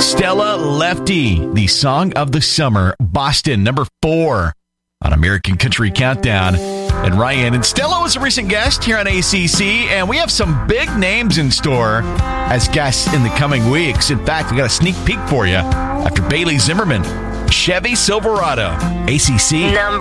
Stella Lefty, the song of the summer. Boston, number 4 on American Country Countdown. And Ryan and Stella was a recent guest here on ACC, and we have some big names in store as guests in the coming weeks. In fact, we got a sneak peek for you after Bailey Zimmerman, Chevy Silverado, ACC. Number